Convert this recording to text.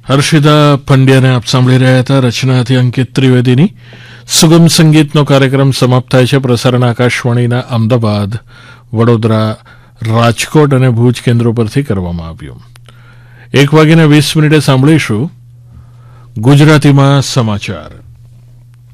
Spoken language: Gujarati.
હર્ષિતા પંડ્યાને આપ સાંભળી રહ્યા હતા. રચના હતી અંકિત ત્રિવેદીની. સુગમ સંગીતનો કાર્યક્રમ સમાપ્ત થાય છે. પ્રસારણ આકાશવાણીના અમદાવાદ, વડોદરા, રાજકોટ અને ભુજ કેન્દ્રો પરથી કરવામાં આવ્યું. 1:20 સાંભળીશું ગુજરાતીમાં સમાચાર.